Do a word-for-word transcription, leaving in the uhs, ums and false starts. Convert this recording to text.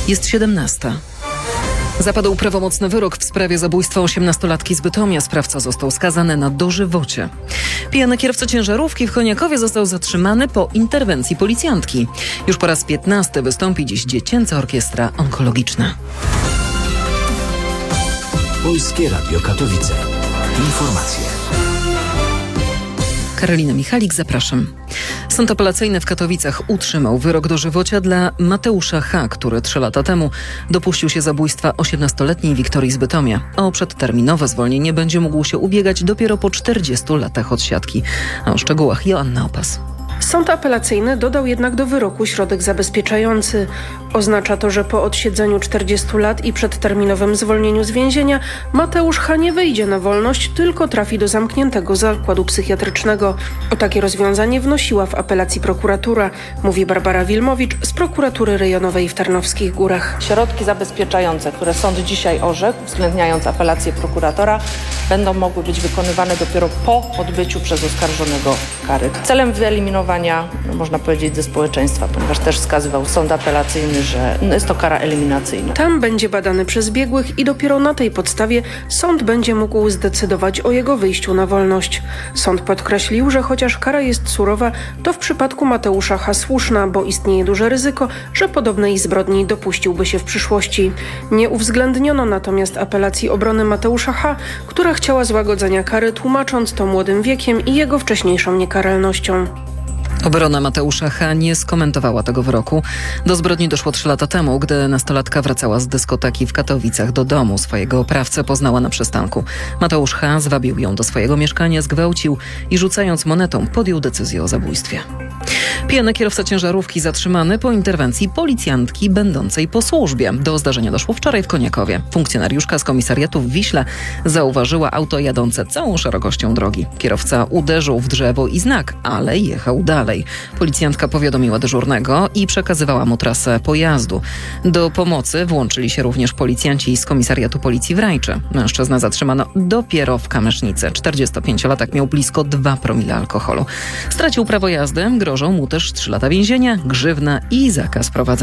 Jest siedemnasta. Zapadł prawomocny wyrok w sprawie zabójstwa osiemnastolatki z Bytomia. Sprawca został skazany na dożywocie. Pijany kierowca ciężarówki w Koniakowie został zatrzymany po interwencji policjantki. Już po raz piętnasty wystąpi dziś Dziecięca Orkiestra Onkologiczna. Polskie Radio Katowice. Informacje. Karolina Michalik, zapraszam. Sąd apelacyjny w Katowicach utrzymał wyrok dożywocia dla Mateusza H., który trzy lata temu dopuścił się zabójstwa osiemnastoletniej Wiktorii z Bytomia. O przedterminowe zwolnienie będzie mógł się ubiegać dopiero po czterdziestu latach odsiadki. A o szczegółach Joanna Opas. Sąd apelacyjny dodał jednak do wyroku środek zabezpieczający. Oznacza to, że po odsiedzeniu czterdziestu lat i przedterminowym zwolnieniu z więzienia Mateusz H. nie wyjdzie na wolność, tylko trafi do zamkniętego zakładu psychiatrycznego. O takie rozwiązanie wnosiła w apelacji prokuratura, mówi Barbara Wilmowicz z prokuratury rejonowej w Tarnowskich Górach. Środki zabezpieczające, które sąd dzisiaj orzekł, uwzględniając apelację prokuratora, będą mogły być wykonywane dopiero po odbyciu przez oskarżonego kary. Celem wyeliminowania, no można powiedzieć, ze społeczeństwa, ponieważ też wskazywał sąd apelacyjny, że jest to kara eliminacyjna. Tam będzie badany przez biegłych i dopiero na tej podstawie sąd będzie mógł zdecydować o jego wyjściu na wolność. Sąd podkreślił, że chociaż kara jest surowa, to w przypadku Mateusza H. słuszna, bo istnieje duże ryzyko, że podobnej zbrodni dopuściłby się w przyszłości. Nie uwzględniono natomiast apelacji obrony Mateusza H., która chciała złagodzenia kary, tłumacząc to młodym wiekiem i jego wcześniejszą niekaralnością. Obrona Mateusza H. nie skomentowała tego wyroku. Do zbrodni doszło trzy lata temu, gdy nastolatka wracała z dyskoteki w Katowicach do domu. Swojego oprawcę poznała na przystanku. Mateusz H. zwabił ją do swojego mieszkania, zgwałcił i rzucając monetą podjął decyzję o zabójstwie. Pijany kierowca ciężarówki zatrzymany po interwencji policjantki będącej po służbie. Do zdarzenia doszło wczoraj w Koniakowie. Funkcjonariuszka z komisariatu w Wiśle zauważyła auto jadące całą szerokością drogi. Kierowca uderzył w drzewo i znak, ale jechał dalej. Policjantka powiadomiła dyżurnego i przekazywała mu trasę pojazdu. Do pomocy włączyli się również policjanci z komisariatu policji w Rajczy. Mężczyznę zatrzymano dopiero w Kamysznicy. czterdziestopięciolatek miał blisko dwa promile alkoholu. Stracił prawo jazdy, grożą mu też trzy lata więzienia, grzywna i zakaz prowadzenia.